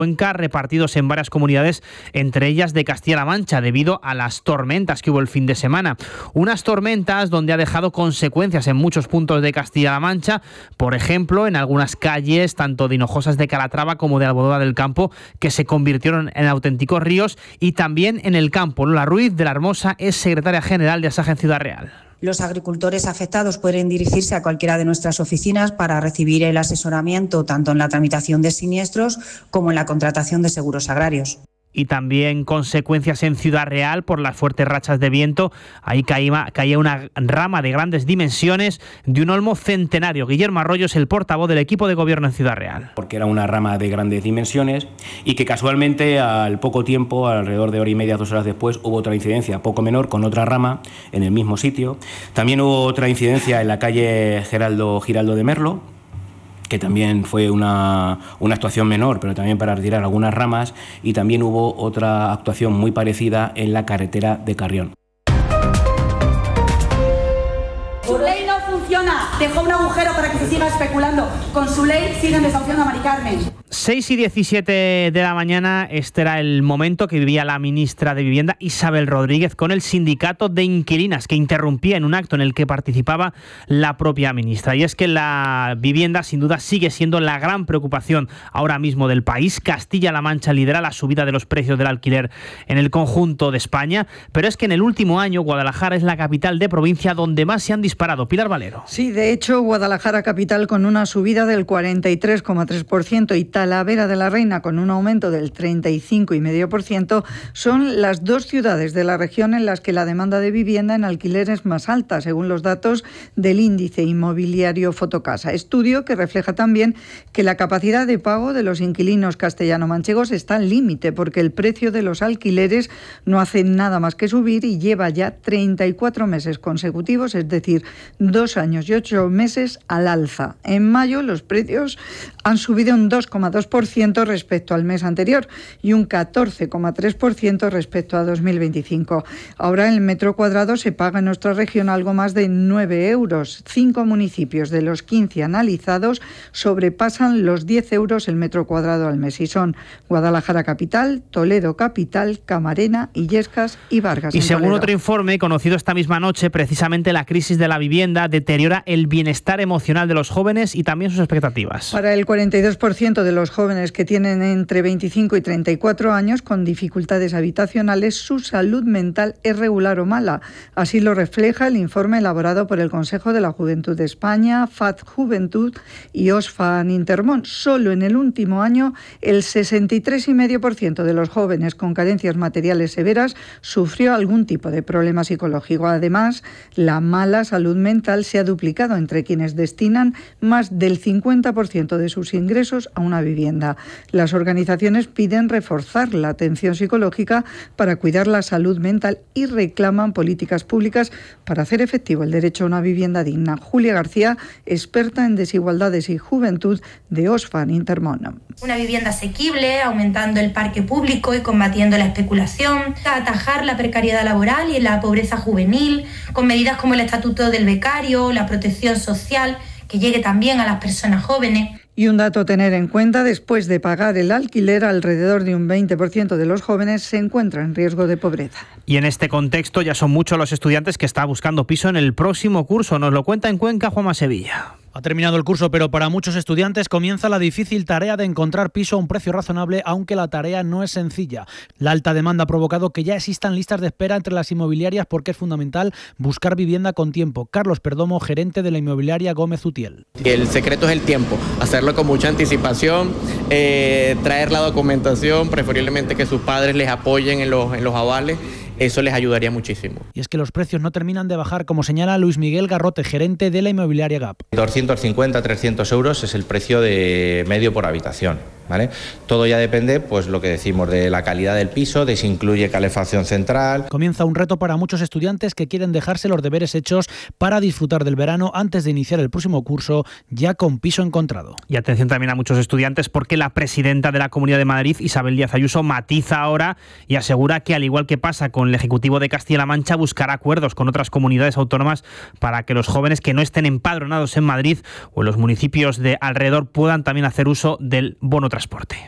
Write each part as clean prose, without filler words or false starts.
Cuenca, repartidos en varias comunidades, entre ellas de Castilla-La Mancha, debido a las tormentas que hubo el fin de semana. Unas tormentas donde ha dejado consecuencias en muchos puntos de Castilla-La Mancha, por ejemplo, en algunas calles, tanto de Hinojosas de Calatrava como de Albodoa del Campo, que se convirtieron en auténticos ríos, y también en el campo. Lola Ruiz de la Hermosa es secretaria general de Asaja en Ciudad Real. Los agricultores afectados pueden dirigirse a cualquiera de nuestras oficinas para recibir el asesoramiento tanto en la tramitación de siniestros como en la contratación de seguros agrarios. Y también consecuencias en Ciudad Real por las fuertes rachas de viento. Ahí caía una rama de grandes dimensiones de un olmo centenario. Guillermo Arroyo es el portavoz del equipo de gobierno en Ciudad Real. Porque era una rama de grandes dimensiones y que casualmente al poco tiempo, alrededor de hora y media, 2 horas después, hubo otra incidencia poco menor con otra rama en el mismo sitio. También hubo otra incidencia en la calle Giraldo de Merlo, que también fue una actuación menor, pero también para retirar algunas ramas, y también hubo otra actuación muy parecida en la carretera de Carrión. Su ley no funciona, dejó un agujero para que se siga especulando. Con su ley siguen desahuciando a Mari Carmen. 6:17 de la mañana, este era el momento que vivía la ministra de Vivienda, Isabel Rodríguez, con el sindicato de inquilinas, que interrumpía en un acto en el que participaba la propia ministra. Y es que la vivienda, sin duda, sigue siendo la gran preocupación ahora mismo del país. Castilla-La Mancha lidera la subida de los precios del alquiler en el conjunto de España, pero es que en el último año Guadalajara es la capital de provincia donde más se han disparado. Pilar Valero. Sí, de hecho, Guadalajara capital con una subida del 43,3% y Talavera de la Reina con un aumento del 35,5% son las dos ciudades de la región en las que la demanda de vivienda en alquiler es más alta, según los datos del índice inmobiliario Fotocasa. Estudio que refleja también que la capacidad de pago de los inquilinos castellano-manchegos está al límite, porque el precio de los alquileres no hace nada más que subir y lleva ya 34 meses consecutivos, es decir, 2 años y 8 meses al alza. En mayo los precios han subido un 2,2% respecto al mes anterior y un 14,3% respecto a 2025. Ahora el metro cuadrado se paga en nuestra región algo más de 9 euros. 5 municipios de los 15 analizados sobrepasan los 10 euros el metro cuadrado al mes y son Guadalajara capital, Toledo capital, Camarena, Illescas y Vargas. Y según otro informe conocido esta misma noche, precisamente la crisis de la vivienda deteriora el bienestar emocional de los jóvenes y también sus expectativas. Para el 42% de los jóvenes que tienen entre 25 y 34 años con dificultades habitacionales, su salud mental es regular o mala. Así lo refleja el informe elaborado por el Consejo de la Juventud de España, FAD Juventud y Oxfam Intermón. Solo en el último año, el 63,5% de los jóvenes con carencias materiales severas sufrió algún tipo de problema psicológico. Además, la mala salud mental se ha duplicado entre quienes destinan más del 50% de sus ingresos a una vivienda. Las organizaciones piden reforzar la atención psicológica para cuidar la salud mental y reclaman políticas públicas para hacer efectivo el derecho a una vivienda digna. Julia García, experta en desigualdades y juventud de Oxfam Intermón. Una vivienda asequible, aumentando el parque público y combatiendo la especulación, atajar la precariedad laboral y la pobreza juvenil, con medidas como el estatuto del becario, la protección social, que llegue también a las personas jóvenes. Y un dato a tener en cuenta, después de pagar el alquiler, alrededor de un 20% de los jóvenes se encuentra en riesgo de pobreza. Y en este contexto ya son muchos los estudiantes que están buscando piso en el próximo curso. Nos lo cuenta en Cuenca Juanma Sevilla. Ha terminado el curso, pero para muchos estudiantes comienza la difícil tarea de encontrar piso a un precio razonable, aunque la tarea no es sencilla. La alta demanda ha provocado que ya existan listas de espera entre las inmobiliarias porque es fundamental buscar vivienda con tiempo. Carlos Perdomo, gerente de la inmobiliaria Gómez Utiel. El secreto es el tiempo, hacerlo con mucha anticipación, traer la documentación, preferiblemente que sus padres les apoyen en los avales. Eso les ayudaría muchísimo. Y es que los precios no terminan de bajar, como señala Luis Miguel Garrote, gerente de la inmobiliaria GAP. 250 a 300 euros es el precio de medio por habitación, ¿vale? Todo ya depende, pues lo que decimos, de la calidad del piso, de si incluye calefacción central. Comienza un reto para muchos estudiantes que quieren dejarse los deberes hechos para disfrutar del verano antes de iniciar el próximo curso ya con piso encontrado. Y atención también a muchos estudiantes porque la presidenta de la Comunidad de Madrid, Isabel Díaz Ayuso, matiza ahora y asegura que, al igual que pasa con el Ejecutivo de Castilla-La Mancha, buscará acuerdos con otras comunidades autónomas para que los jóvenes que no estén empadronados en Madrid o en los municipios de alrededor puedan también hacer uso del bono transporte.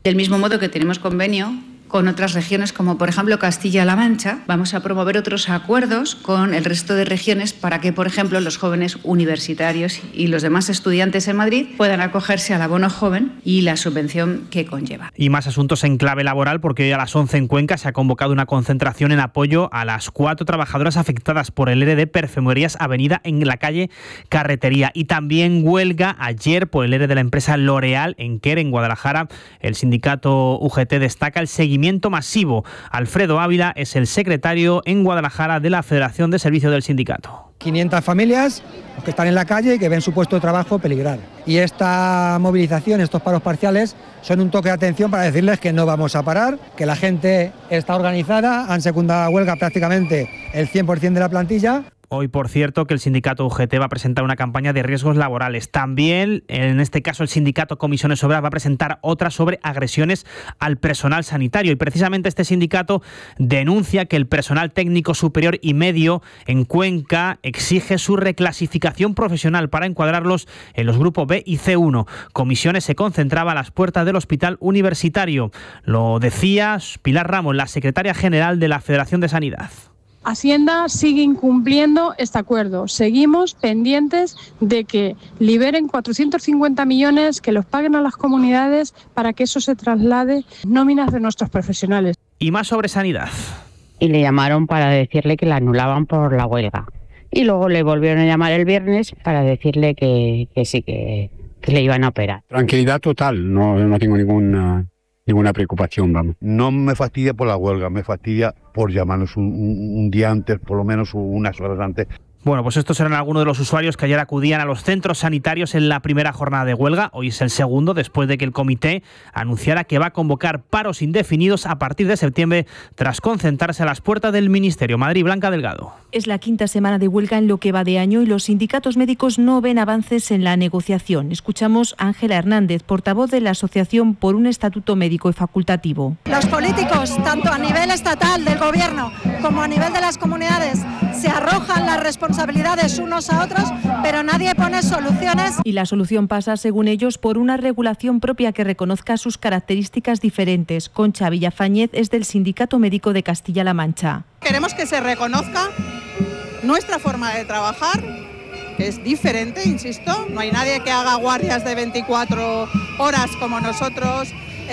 Del mismo modo que tenemos convenio con otras regiones, como por ejemplo Castilla-La Mancha, vamos a promover otros acuerdos con el resto de regiones para que, por ejemplo, los jóvenes universitarios y los demás estudiantes en Madrid puedan acogerse al abono joven y la subvención que conlleva. Y más asuntos en clave laboral, porque hoy a las 11 en Cuenca se ha convocado una concentración en apoyo a las 4 trabajadoras afectadas por el ERE de Perfumerías Avenida en la calle Carretería. Y también huelga ayer por el ERE de la empresa L'Oréal en Quer, en Guadalajara. El sindicato UGT destaca el seguimiento masivo. Alfredo Ávila es el secretario en Guadalajara de la Federación de Servicios del sindicato. 500 familias los que están en la calle y que ven su puesto de trabajo peligrar. Y esta movilización, estos paros parciales, son un toque de atención para decirles que no vamos a parar, que la gente está organizada, han secundado a huelga prácticamente el 100% de la plantilla. Hoy, por cierto, que el sindicato UGT va a presentar una campaña de riesgos laborales. También, en este caso, el sindicato Comisiones Obreras va a presentar otra sobre agresiones al personal sanitario. Y precisamente este sindicato denuncia que el personal técnico superior y medio en Cuenca exige su reclasificación profesional para encuadrarlos en los grupos B y C1. Comisiones se concentraba a las puertas del hospital universitario. Lo decía Pilar Ramos, la secretaria general de la Federación de Sanidad. Hacienda sigue incumpliendo este acuerdo. Seguimos pendientes de que liberen 450 millones, que los paguen a las comunidades para que eso se traslade nóminas de nuestros profesionales. Y más sobre sanidad. Y le llamaron para decirle que la anulaban por la huelga. Y luego le volvieron a llamar el viernes para decirle que sí, que le iban a operar. Tranquilidad total, no tengo ninguna preocupación, vamos. No me fastidia por la huelga, me fastidia por llamarnos un día antes, por lo menos unas horas antes. Bueno, pues estos eran algunos de los usuarios que ayer acudían a los centros sanitarios en la primera jornada de huelga. Hoy es el segundo, después de que el comité anunciara que va a convocar paros indefinidos a partir de septiembre, tras concentrarse a las puertas del Ministerio. Madrid, Blanca Delgado. Es la quinta semana de huelga en lo que va de año y los sindicatos médicos no ven avances en la negociación. Escuchamos a Ángela Hernández, portavoz de la Asociación por un Estatuto Médico y Facultativo. Los políticos, tanto a nivel estatal del Gobierno como a nivel de las comunidades, se arrojan las responsabilidades unos a otros, pero nadie pone soluciones. Y la solución pasa, según ellos, por una regulación propia que reconozca sus características diferentes. Concha Villafañez es del Sindicato Médico de Castilla-La Mancha. Queremos que se reconozca nuestra forma de trabajar, que es diferente, insisto. No hay nadie que haga guardias de 24 horas como nosotros,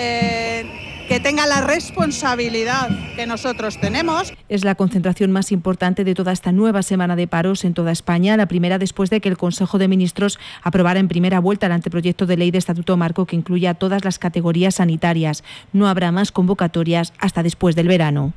que tenga la responsabilidad que nosotros tenemos. Es la concentración más importante de toda esta nueva semana de paros en toda España, la primera después de que el Consejo de Ministros aprobara en primera vuelta el anteproyecto de ley de Estatuto Marco que incluye a todas las categorías sanitarias. No habrá más convocatorias hasta después del verano.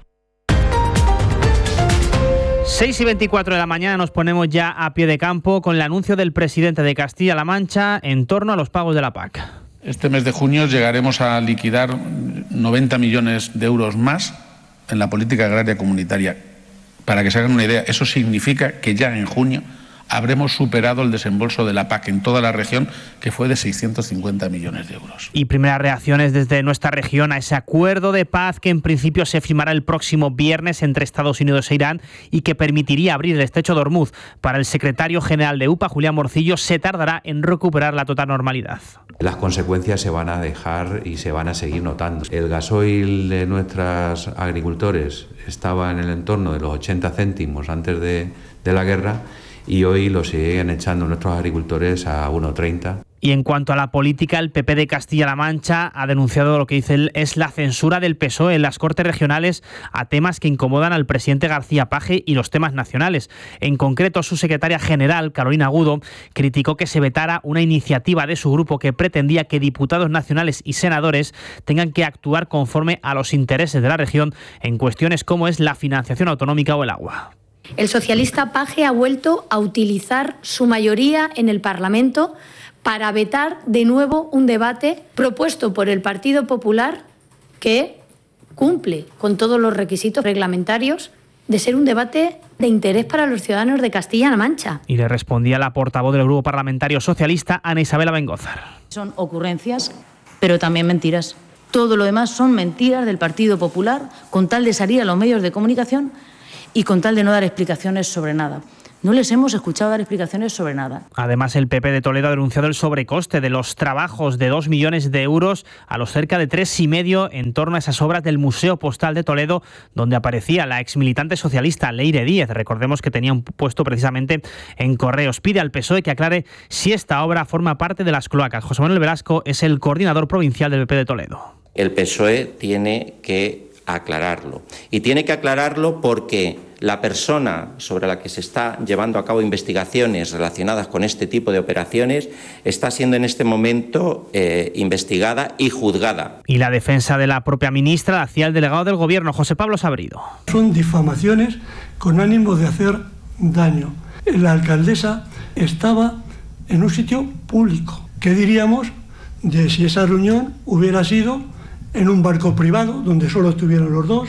6:24 de la mañana nos ponemos ya a pie de campo con el anuncio del presidente de Castilla-La Mancha en torno a los pagos de la PAC. Este mes de junio llegaremos a liquidar 90 millones de euros más en la política agraria comunitaria. Para que se hagan una idea, eso significa que ya en junio habremos superado el desembolso de la PAC en toda la región, que fue de 650 millones de euros. Y primeras reacciones desde nuestra región a ese acuerdo de paz que en principio se firmará el próximo viernes entre Estados Unidos e Irán y que permitiría abrir el estrecho de Ormuz. Para el secretario general de UPA, Julián Morcillo, se tardará en recuperar la total normalidad. Las consecuencias se van a dejar y se van a seguir notando. El gasoil de nuestros agricultores estaba en el entorno de los 80 céntimos antes de la guerra y hoy lo siguen echando nuestros agricultores a 1,30. Y en cuanto a la política, el PP de Castilla-La Mancha ha denunciado lo que dice él es la censura del PSOE en las Cortes Regionales a temas que incomodan al presidente García Paje y los temas nacionales. En concreto, su secretaria general, Carolina Agudo, criticó que se vetara una iniciativa de su grupo que pretendía que diputados nacionales y senadores tengan que actuar conforme a los intereses de la región en cuestiones como es la financiación autonómica o el agua. El socialista Paje ha vuelto a utilizar su mayoría en el Parlamento para vetar de nuevo un debate propuesto por el Partido Popular que cumple con todos los requisitos reglamentarios de ser un debate de interés para los ciudadanos de Castilla-La Mancha. Y le respondía la portavoz del Grupo Parlamentario Socialista, Ana Isabel Abengózar. Son ocurrencias, pero también mentiras. Todo lo demás son mentiras del Partido Popular, con tal de salir a los medios de comunicación y con tal de no dar explicaciones sobre nada. No les hemos escuchado dar explicaciones sobre nada. Además, el PP de Toledo ha denunciado el sobrecoste de los trabajos de 2 millones de euros a los cerca de 3,5 en torno a esas obras del Museo Postal de Toledo, donde aparecía la exmilitante socialista Leire Díez. Recordemos que tenía un puesto precisamente en Correos. Pide al PSOE que aclare si esta obra forma parte de las cloacas. José Manuel Velasco es el coordinador provincial del PP de Toledo. El PSOE tiene que aclararlo. Y tiene que aclararlo porque la persona sobre la que se está llevando a cabo investigaciones relacionadas con este tipo de operaciones está siendo en este momento investigada y juzgada. Y la defensa de la propia ministra la hacía el delegado del Gobierno, José Pablo Sabrido. Son difamaciones con ánimo de hacer daño. La alcaldesa estaba en un sitio público. ¿Qué diríamos de si esa reunión hubiera sido en un barco privado donde solo estuvieron los dos?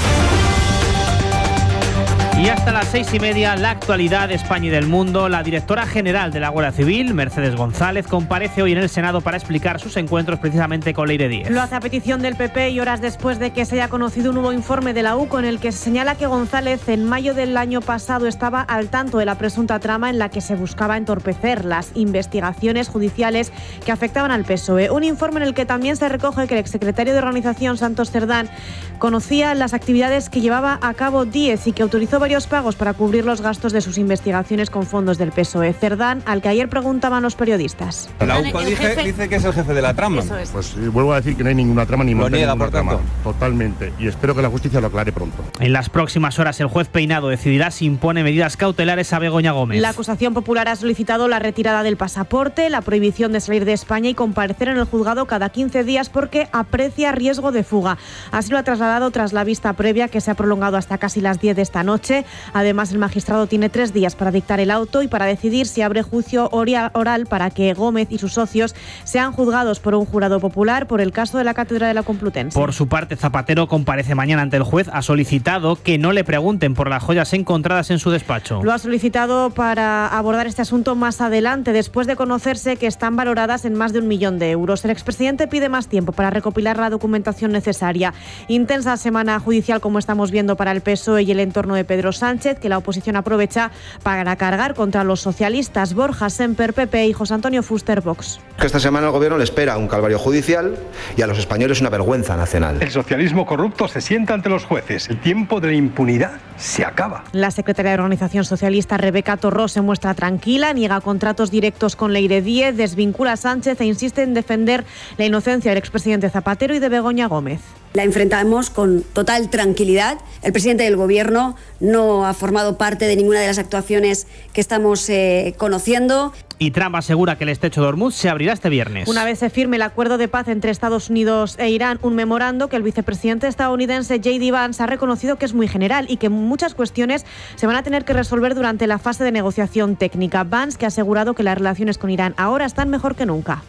Y hasta las 6:30, la actualidad de España y del mundo. La directora general de la Guardia Civil, Mercedes González, comparece hoy en el Senado para explicar sus encuentros precisamente con Leire Díez. Lo hace a petición del PP y horas después de que se haya conocido un nuevo informe de la UCO en el que se señala que González en mayo del año pasado estaba al tanto de la presunta trama en la que se buscaba entorpecer las investigaciones judiciales que afectaban al PSOE. Un informe en el que también se recoge que el exsecretario de Organización, Santos Cerdán, conocía las actividades que llevaba a cabo Díez y que autorizó varios pagos para cubrir los gastos de sus investigaciones con fondos del PSOE. Cerdán, al que ayer preguntaban los periodistas. La UCO dice que es el jefe de la trama. Pues vuelvo a decir que no hay ninguna trama ni monta ninguna trama. Totalmente. Y espero que la justicia lo aclare pronto. En las próximas horas el juez Peinado decidirá si impone medidas cautelares a Begoña Gómez. La acusación popular ha solicitado la retirada del pasaporte, la prohibición de salir de España y comparecer en el juzgado cada 15 días porque aprecia riesgo de fuga. Así lo ha trasladado tras la vista previa que se ha prolongado hasta casi las 10 de esta noche. Además, el magistrado tiene 3 días para dictar el auto y para decidir si abre juicio oral para que Gómez y sus socios sean juzgados por un jurado popular por el caso de la Cátedra de la Complutense. Por su parte, Zapatero comparece mañana ante el juez. Ha solicitado que no le pregunten por las joyas encontradas en su despacho. Lo ha solicitado para abordar este asunto más adelante, después de conocerse que están valoradas en más de 1 millón de euros. El expresidente pide más tiempo para recopilar la documentación necesaria. Intensa semana judicial, como estamos viendo, para el PSOE y el entorno de Pedro Sánchez, que la oposición aprovecha para cargar contra los socialistas. Borja Semper, PP, y José Antonio Fuster, Vox. Esta semana al Gobierno le espera un calvario judicial y a los españoles una vergüenza nacional. El socialismo corrupto se sienta ante los jueces. El tiempo de la impunidad se acaba. La secretaria de Organización Socialista, Rebeca Torró, se muestra tranquila, niega contratos directos con Leire Díez, desvincula a Sánchez e insiste en defender la inocencia del expresidente Zapatero y de Begoña Gómez. La enfrentamos con total tranquilidad. El presidente del Gobierno no ha formado parte de ninguna de las actuaciones que estamos conociendo. Y Trump asegura que el estrecho de Hormuz se abrirá este viernes. Una vez se firme el acuerdo de paz entre Estados Unidos e Irán, un memorando que el vicepresidente estadounidense J.D. Vance ha reconocido que es muy general y que muchas cuestiones se van a tener que resolver durante la fase de negociación técnica. Vance, que ha asegurado que las relaciones con Irán ahora están mejor que nunca.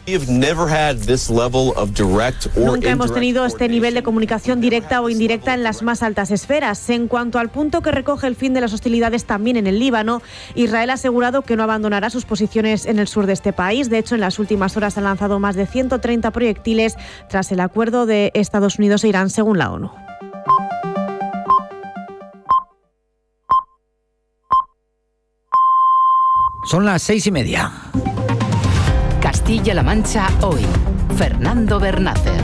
Nunca hemos tenido este nivel de comunicación directa o indirecta en las más altas esferas. En cuanto al punto que recoge el fin de las hostilidades también en el Líbano, Israel ha asegurado que no abandonará sus posiciones en el sur de este país. De hecho, en las últimas horas ha lanzado más de 130 proyectiles tras el acuerdo de Estados Unidos e Irán, según la ONU. Son las 6:30. Castilla-La Mancha hoy. Fernando Bernácer.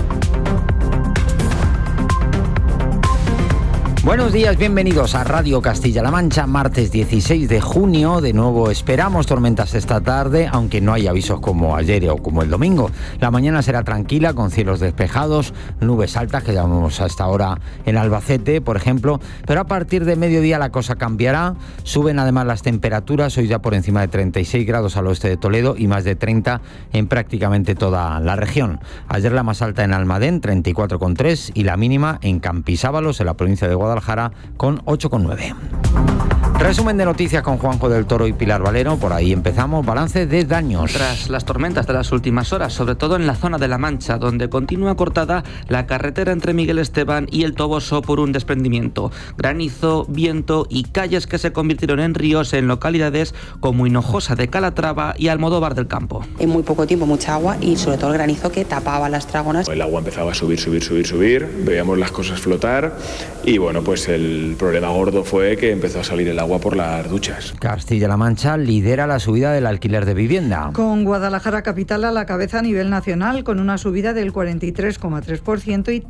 Buenos días, bienvenidos a Radio Castilla-La Mancha, martes 16 de junio. De nuevo esperamos tormentas esta tarde, aunque no hay avisos como ayer o como el domingo. La mañana será tranquila, con cielos despejados, nubes altas que llamamos hasta ahora en Albacete, por ejemplo. Pero a partir de mediodía la cosa cambiará. Suben además las temperaturas, hoy ya por encima de 36 grados al oeste de Toledo y más de 30 en prácticamente toda la región. Ayer la más alta en Almadén, 34,3, y la mínima en Campisábalos, en la provincia de Guadalajara, con 8,9. Resumen de noticias con Juanjo del Toro y Pilar Valero. Por ahí empezamos. Balance de daños. Tras las tormentas de las últimas horas, sobre todo en la zona de La Mancha, donde continúa cortada la carretera entre Miguel Esteban y El Toboso por un desprendimiento. Granizo, viento y calles que se convirtieron en ríos en localidades como Hinojosa de Calatrava y Almodóvar del Campo. En muy poco tiempo mucha agua y sobre todo el granizo que tapaba las trágonas. El agua empezaba a subir, veíamos las cosas flotar y bueno, pues el problema gordo fue que empezó a salir el agua agua por las duchas. Castilla-La Mancha lidera la subida del alquiler de vivienda. Con Guadalajara capital a la cabeza a nivel nacional, con una subida del 43,3% y